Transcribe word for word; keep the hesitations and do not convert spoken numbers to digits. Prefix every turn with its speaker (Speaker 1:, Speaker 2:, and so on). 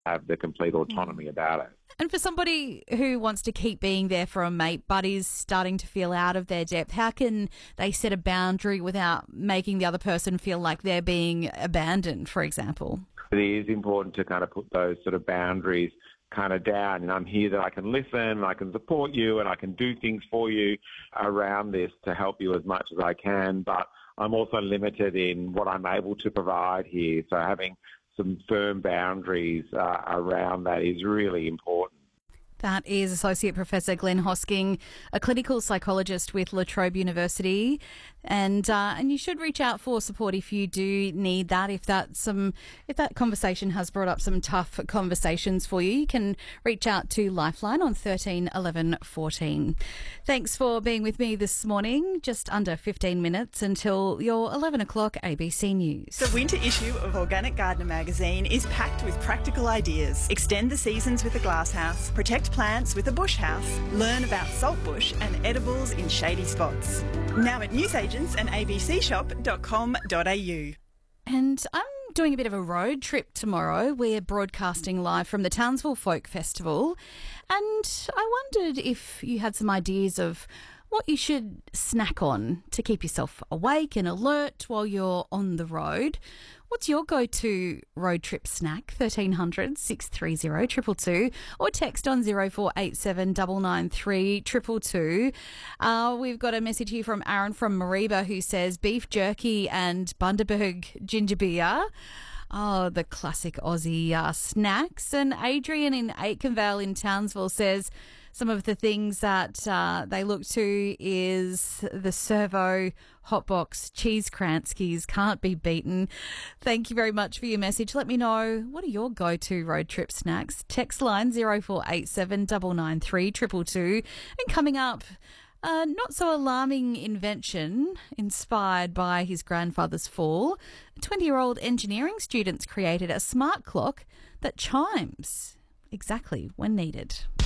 Speaker 1: have the complete autonomy about it.
Speaker 2: And for somebody who wants to keep being there for a mate but is starting to feel out of their depth, how can they set a boundary without making the other person feel like they're being abandoned, for example?
Speaker 1: It is important to kind of put those sort of boundaries kind of down, and I'm here that I can listen and I can support you and I can do things for you around this to help you as much as I can, but I'm also limited in what I'm able to provide here. So having some firm boundaries uh, around that is really important.
Speaker 2: That is Associate Professor Glenn Hosking, a clinical psychologist with La Trobe University. And uh, and you should reach out for support if you do need that. If that some if that conversation has brought up some tough conversations for you, you can reach out to Lifeline on thirteen eleven fourteen. Thanks for being with me this morning. Just under fifteen minutes until your eleven o'clock A B C News.
Speaker 3: The winter issue of Organic Gardener magazine is packed with practical ideas. Extend the seasons with a glasshouse. Protect plants with a bush house. Learn about saltbush and edibles in shady spots. Now at newsagents and a b c shop dot com dot a u.
Speaker 2: And I'm doing a bit of a road trip tomorrow. We're broadcasting live from the Townsville Folk Festival. And I wondered if you had some ideas of what you should snack on to keep yourself awake and alert while you're on the road. What's your go-to road trip snack? thirteen hundred, six three zero, two two two, or text on zero four eight seven nine nine three, two two two. Uh, we've got a message here from Aaron from Mariba who says beef jerky and Bundaberg ginger beer. Oh, the classic Aussie uh, snacks. And Adrian in Aitkenvale in Townsville says some of the things that uh, they look to is the Servo Hotbox cheese Kranskis. Can't be beaten. Thank you very much for your message. Let me know, what are your go-to road trip snacks? Text line zero four eight seven nine nine three, two two two. And coming up, a not so alarming invention inspired by his grandfather's fall. twenty-year-old engineering students created a smart clock that chimes exactly when needed.